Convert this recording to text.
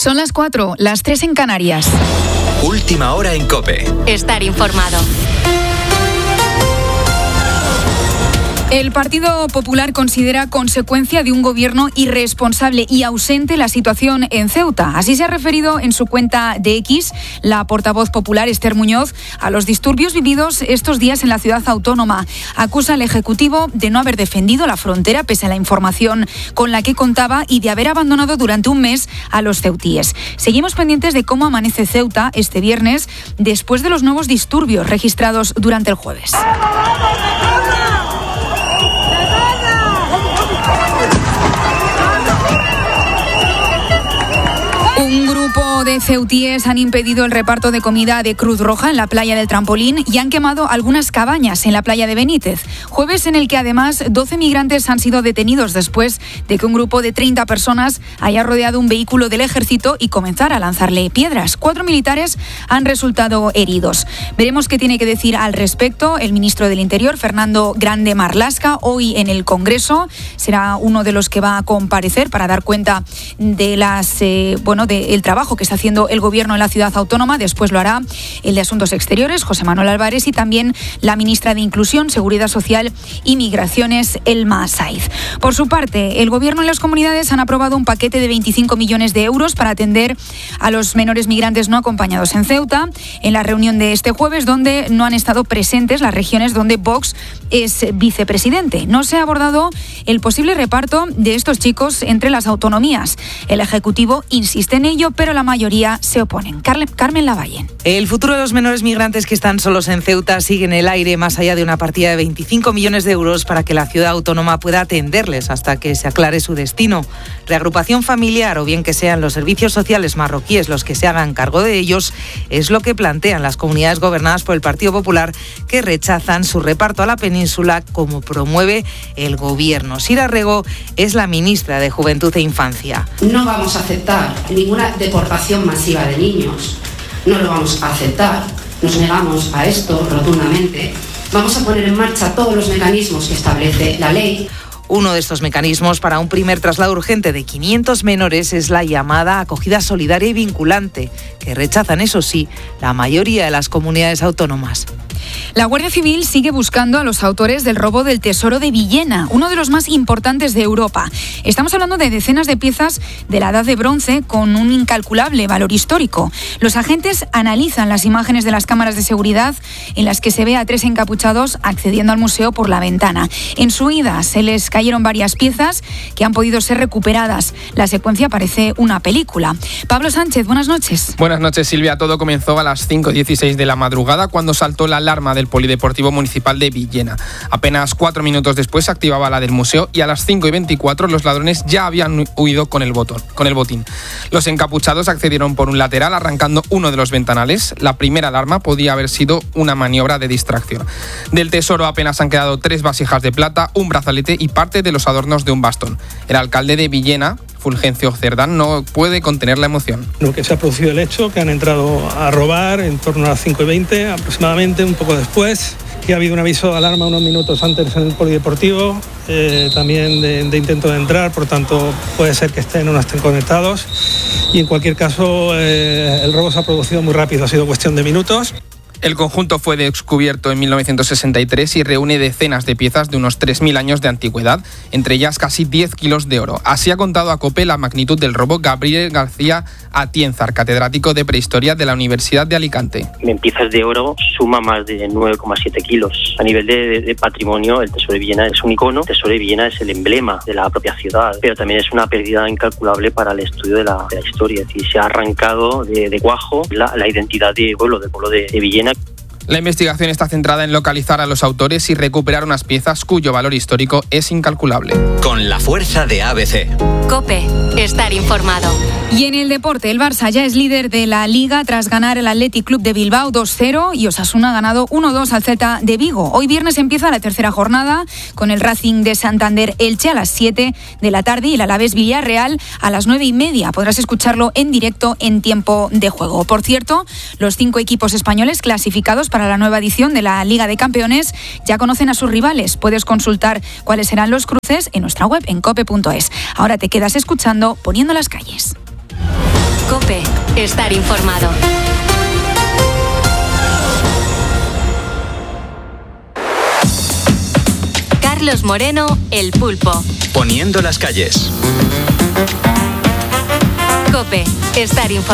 Son las 4, las 3 en Canarias. Última hora en COPE. Estar informado. El Partido Popular considera consecuencia de un gobierno irresponsable y ausente la situación en Ceuta. Así se ha referido en su cuenta de X la portavoz popular Esther Muñoz a los disturbios vividos estos días en la ciudad autónoma. Acusa al Ejecutivo de no haber defendido la frontera pese a la información con la que contaba y de haber abandonado durante un mes a los ceutíes. Seguimos pendientes de cómo amanece Ceuta este viernes después de los nuevos disturbios registrados durante el jueves. Un grupo de ceutíes han impedido el reparto de comida de Cruz Roja en la playa del Trampolín y han quemado algunas cabañas en la playa de Benítez. Jueves en el que además 12 migrantes han sido detenidos después de que un grupo de 30 personas haya rodeado un vehículo del ejército y comenzara a lanzarle piedras. 4 militares han resultado heridos. Veremos qué tiene que decir al respecto el ministro del Interior, Fernando Grande Marlaska, hoy en el Congreso. Será uno de los que va a comparecer para dar cuenta de del trabajo que está haciendo el Gobierno en la ciudad autónoma. Después lo hará el de Asuntos Exteriores, José Manuel Álvarez, y también la ministra de Inclusión, Seguridad Social y Migraciones, Elma Saiz. Por su parte, el Gobierno y las comunidades han aprobado un paquete de 25 millones de euros para atender a los menores migrantes no acompañados en Ceuta, en la reunión de este jueves, donde no han estado presentes las regiones donde Vox es vicepresidente. No se ha abordado el posible reparto de estos chicos entre las autonomías. El Ejecutivo insiste en ello, pero la mayoría se oponen. Carmen Lavalle. El futuro de los menores migrantes que están solos en Ceuta sigue en el aire, más allá de una partida de 25 millones de euros para que la ciudad autónoma pueda atenderles hasta que se aclare su destino. Reagrupación familiar o bien que sean los servicios sociales marroquíes los que se hagan cargo de ellos, es lo que plantean las comunidades gobernadas por el Partido Popular, que rechazan su reparto a la península como promueve el Gobierno. Sira Rego es la ministra de Juventud e Infancia. No vamos a aceptar ninguna deportación masiva de niños. No lo vamos a aceptar. Nos negamos a esto rotundamente. Vamos a poner en marcha todos los mecanismos que establece la ley. Uno de estos mecanismos para un primer traslado urgente de 500 menores es la llamada acogida solidaria y vinculante, que rechazan, eso sí, la mayoría de las comunidades autónomas. La Guardia Civil sigue buscando a los autores del robo del Tesoro de Villena, uno de los más importantes de Europa. Estamos hablando de decenas de piezas de la Edad de Bronce con un incalculable valor histórico. Los agentes analizan las imágenes de las cámaras de seguridad en las que se ve a 3 encapuchados accediendo al museo por la ventana. En su ida se les cayeron varias piezas que han podido ser recuperadas. La secuencia parece una película. Pablo Sánchez, buenas noches. Buenas noches, Silvia. Todo comenzó a las 5:16 de la madrugada cuando saltó la alarma del Polideportivo Municipal de Villena. Apenas 4 minutos después se activaba la del museo y a las 5:24 los ladrones ya habían huido con el botín. Los encapuchados accedieron por un lateral arrancando uno de los ventanales. La primera alarma podía haber sido una maniobra de distracción. Del tesoro apenas han quedado 3 vasijas de plata, un brazalete y parte de los adornos de un bastón. El alcalde de Villena, Fulgencio Cerdán, no puede contener la emoción. Lo que se ha producido el hecho, que han entrado a robar en torno a las 5:20 aproximadamente, un poco después, que ha habido un aviso de alarma unos minutos antes en el polideportivo, también de intento de entrar, por tanto puede ser que estén o no estén conectados, y en cualquier caso el robo se ha producido muy rápido, ha sido cuestión de minutos. El conjunto fue descubierto en 1963 y reúne decenas de piezas de unos 3.000 años de antigüedad, entre ellas casi 10 kilos de oro. Así ha contado a COPE la magnitud del robo Gabriel García Atienzar, catedrático de Prehistoria de la Universidad de Alicante. En piezas de oro suma más de 9,7 kilos. A nivel de patrimonio, el Tesoro de Villena es un icono. El Tesoro de Villena es el emblema de la propia ciudad, pero también es una pérdida incalculable para el estudio de la historia. Es decir, se ha arrancado de cuajo la identidad del pueblo de Villena. La investigación está centrada en localizar a los autores y recuperar unas piezas cuyo valor histórico es incalculable. Con la fuerza de ABC. COPE, estar informado. Y en el deporte, el Barça ya es líder de la Liga tras ganar el Athletic Club de Bilbao 2-0 y Osasuna ha ganado 1-2 al Celta de Vigo. Hoy viernes empieza la tercera jornada con el Racing de Santander Elche a las 7 de la tarde y el Alavés Villarreal a las 9:30. Podrás escucharlo en directo en tiempo de juego. Por cierto, los 5 equipos españoles clasificados para la nueva edición de la Liga de Campeones ya conocen a sus rivales. Puedes consultar cuáles serán los cruces en nuestra web en cope.es. Ahora te quedas escuchando Poniendo las calles. COPE. Estar informado. Carlos Moreno, El Pulpo. Poniendo las calles. COPE. Estar informado.